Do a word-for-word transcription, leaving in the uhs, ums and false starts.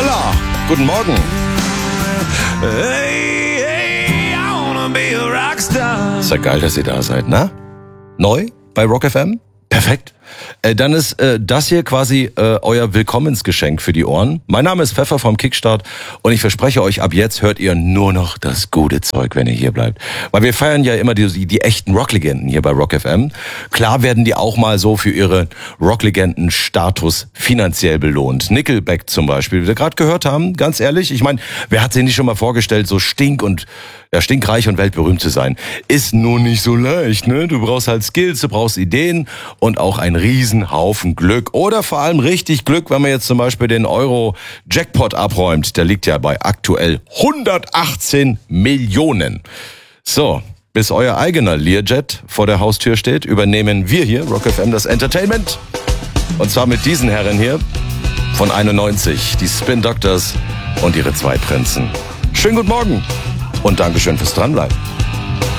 Holla, guten Morgen. Hey, hey, I wanna be a rockstar. Ist ja geil, dass ihr da seid, ne? Neu bei Rock F M? Perfekt. Äh, dann ist äh, das hier quasi äh, euer Willkommensgeschenk für die Ohren. Mein Name ist Pfeffer vom Kickstart und ich verspreche euch, ab jetzt hört ihr nur noch das gute Zeug, wenn ihr hier bleibt. Weil wir feiern ja immer die, die echten Rocklegenden hier bei Rock F M. Klar werden die auch mal so für ihre Rocklegenden-Status finanziell belohnt. Nickelback zum Beispiel, wie wir gerade gehört haben, ganz ehrlich, ich meine, wer hat sich nicht schon mal vorgestellt, so stink und ja, stinkreich und weltberühmt zu sein? Ist nur nicht so leicht, ne? Du brauchst halt Skills, du brauchst Ideen und auch einen riesen Haufen Glück. Oder vor allem richtig Glück, wenn man jetzt zum Beispiel den Euro-Jackpot abräumt. Der liegt ja bei aktuell hundertachtzehn Millionen. So, bis euer eigener Learjet vor der Haustür steht, übernehmen wir hier, Rock F M, das Entertainment. Und zwar mit diesen Herren hier von einundneunzig, die Spin Doctors und ihre zwei Prinzen. Schönen guten Morgen und Dankeschön fürs Dranbleiben.